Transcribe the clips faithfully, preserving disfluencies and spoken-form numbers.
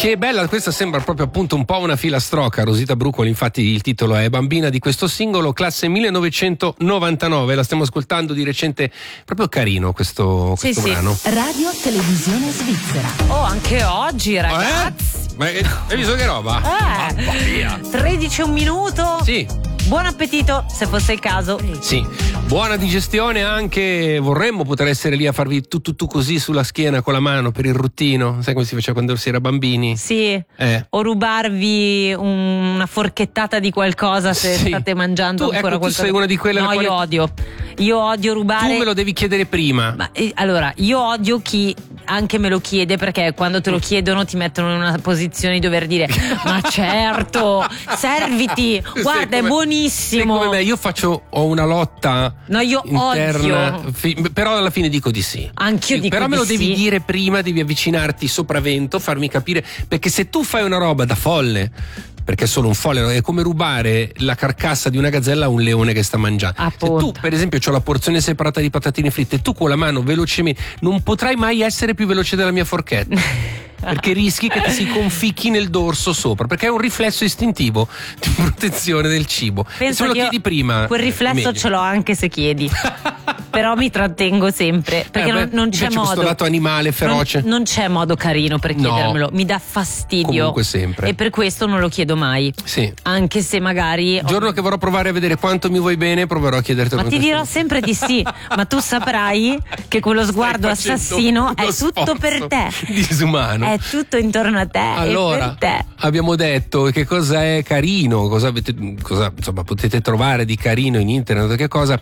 Che bella, questa sembra proprio appunto un po' una filastrocca. Rosita Brucoli, infatti il titolo è Bambina di questo singolo, classe millenovecentonovantanove, la stiamo ascoltando di recente, proprio carino questo, sì, questo sì. brano. Radio Televisione Svizzera. Oh, anche oggi ragazzi. Eh? Ma hai visto che roba? Eh, Mamma mia. tredici e un minuto. Sì. Buon appetito, se fosse il caso. Sì, buona digestione anche. Vorremmo poter essere lì a farvi tu tu tu così sulla schiena con la mano per il ruttino. Sai come si faceva quando si era bambini? Sì, eh. o rubarvi una forchettata di qualcosa se sì. state mangiando tu, ancora ecco, qualcosa. Tu sei una di quelle no, quali... io odio. Io odio rubare. Tu me lo devi chiedere prima. Ma, eh, allora, io odio chi anche me lo chiede, perché quando te lo chiedono ti mettono in una posizione di dover dire ma certo, serviti, guarda, è buonissimo. Come me, io faccio ho una lotta no, io interna, odio. Fi, però alla fine dico di sì. Anch'io dico però me lo di devi sì. dire prima, devi avvicinarti sopravvento, farmi capire, perché se tu fai una roba da folle, perché è solo un folle, è come rubare la carcassa di una gazzella a un leone che sta mangiando. Appunto. Se tu per esempio c'ho la porzione separata di patatine fritte, tu con la mano velocemente non potrai mai essere più veloce della mia forchetta. Perché rischi che ti si conficchi nel dorso sopra, perché è un riflesso istintivo di protezione del cibo. Penso e se me lo chiedi prima, quel riflesso meglio. ce l'ho anche se chiedi. Però mi trattengo sempre, perché eh beh, non, non c'è modo. Questo lato animale feroce non, non c'è modo carino per chiedermelo, no. Mi dà fastidio. Comunque sempre. E per questo non lo chiedo mai. Sì. Anche se magari il giorno che vorrò provare a vedere quanto mi vuoi bene, proverò a chiederti. Ma ti dirò sempre di sì. Ma tu saprai che quello sguardo assassino è tutto per te. Disumano. È tutto intorno a te. Allora, e per te. Abbiamo detto che cosa è carino, cosa, avete, cosa insomma potete trovare di carino in internet, che cosa.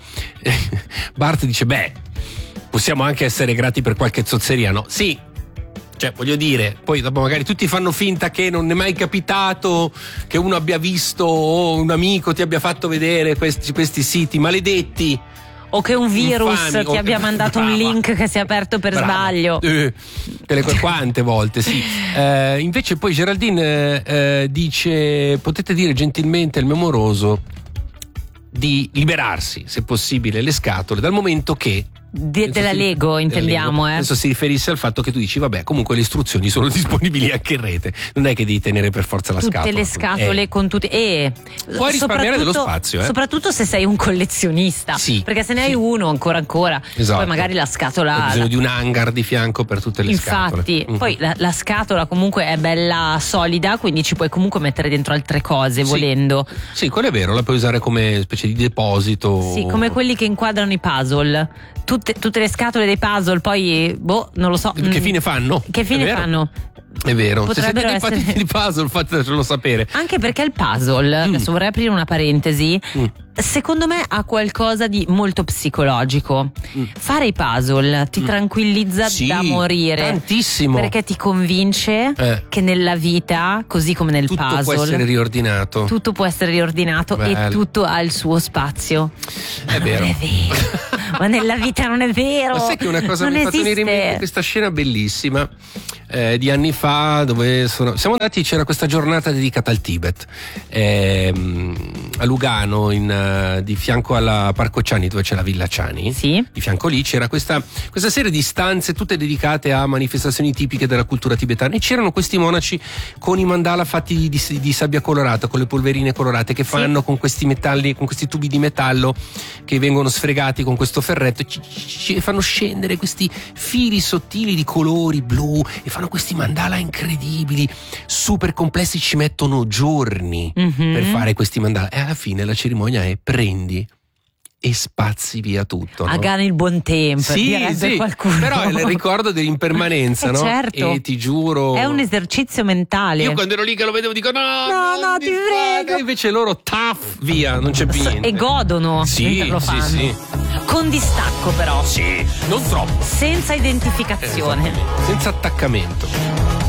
Bart dice beh, possiamo anche essere grati per qualche zozzeria, no? Sì, cioè voglio dire, poi dopo magari tutti fanno finta che non è mai capitato che uno abbia visto o un amico ti abbia fatto vedere questi, questi siti maledetti, o che un virus infami, ti abbia che... mandato Brava. un link che si è aperto per Brava. sbaglio. Eh, delle, quante volte, sì. Eh, invece poi Geraldine eh, dice potete dire gentilmente al mio amoroso di liberarsi, se possibile, le scatole, dal momento che De, della si, Lego intendiamo, Lego. eh. Adesso si riferisse al fatto che tu dici vabbè, comunque le istruzioni sono disponibili anche in rete, non è che devi tenere per forza la tutte scatola. le scatole eh. con tutte e puoi risparmiare dello spazio, eh. soprattutto se sei un collezionista, sì, perché se ne hai sì. uno ancora ancora esatto. Poi magari la scatola hai bisogno la... di un hangar di fianco per tutte le infatti, scatole. poi la, la scatola comunque è bella solida, quindi ci puoi comunque mettere dentro altre cose, sì. volendo. Sì, quello è vero, la puoi usare come specie di deposito. Sì, come quelli che inquadrano i puzzle. Tutte, tutte le scatole dei puzzle, poi boh, non lo so. Che fine fanno? Che fine fanno? È vero, potrebbero se siete essere di puzzle fatelo sapere. Anche perché il puzzle, mm. adesso vorrei aprire una parentesi, mm. secondo me ha qualcosa di molto psicologico. mm. Fare i puzzle ti mm. tranquillizza sì, da morire tantissimo, perché ti convince eh. che nella vita, così come nel tutto puzzle, può essere riordinato, tutto può essere riordinato Bello. E tutto ha il suo spazio. È Ma vero, non è vero. Ma nella vita non è vero. Ma sai che una cosa non mi ha fatto venire in mente questa scena bellissima eh, di anni fa, dove sono, siamo andati, c'era questa giornata dedicata al Tibet ehm, a Lugano, in, uh, di fianco alla Parco Ciani, dove c'è la Villa Ciani. Sì. Di fianco lì c'era questa, questa serie di stanze tutte dedicate a manifestazioni tipiche della cultura tibetana, e c'erano questi monaci con i mandala fatti di, di, di sabbia colorata, con le polverine colorate che fanno sì. con questi metalli, con questi tubi di metallo che vengono sfregati con questo ferretto, ci, ci fanno scendere questi fili sottili di colori blu e fanno questi mandala incredibili, super complessi, ci mettono giorni mm-hmm. per fare questi mandala, e alla fine la cerimonia è prendi e spazzi via tutto, no? A gana il buon tempo, sì, sì, qualcuno. Però è il ricordo dell'impermanenza, eh, no? certo. E ti giuro, è un esercizio mentale. Io quando ero lì che lo vedevo dico no, no, no, ti prego. E invece loro taff, via, non c'è più niente. E godono sì, mentre lo fanno. Sì, sì. Con distacco però. Sì, non troppo. Senza identificazione. Senza attaccamento.